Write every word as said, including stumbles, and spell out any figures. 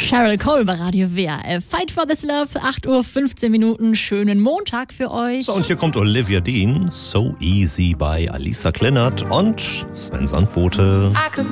Cheryl Cole bei Radio W R F. Fight for this love, acht Uhr fünfzehn Minuten. Schönen Montag für euch. So, und hier kommt Olivia Dean, So Easy bei Alisa Kleinert und Sven Sandbote.